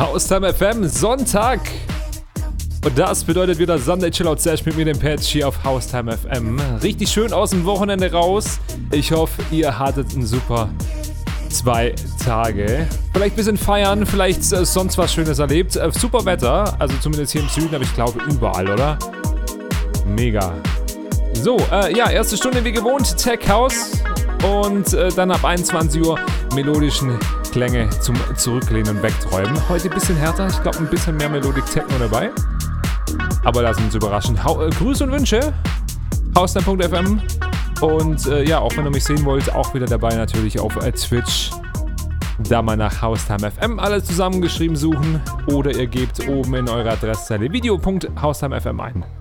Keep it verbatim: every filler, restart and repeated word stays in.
Haustime F M, Sonntag. Und das bedeutet wieder Sunday Chillout Sesh mit mir, dem Patch, hier auf Haustime F M. Richtig schön aus dem Wochenende raus. Ich hoffe, ihr hattet ein super zwei Tage. Vielleicht ein bisschen feiern, vielleicht äh, sonst was Schönes erlebt. Äh, super Wetter, also zumindest hier im Süden, aber ich glaube überall, oder? Mega. So, äh, ja, erste Stunde wie gewohnt, Tech House. Und äh, dann ab einundzwanzig Uhr melodischen Klänge zum Zurücklehnen und Wegträumen. Heute ein bisschen härter, ich glaube ein bisschen mehr Melodic Techno dabei. Aber lassen wir uns überraschen. Hau- äh, Grüße und Wünsche. Haustime Punkt F M. Und äh, ja, auch wenn ihr mich sehen wollt, auch wieder dabei natürlich auf äh, Twitch. Da mal nach Haustime F M alle zusammengeschrieben suchen. Oder ihr gebt oben in eurer Adresszeile video punkt haustime punkt f m ein.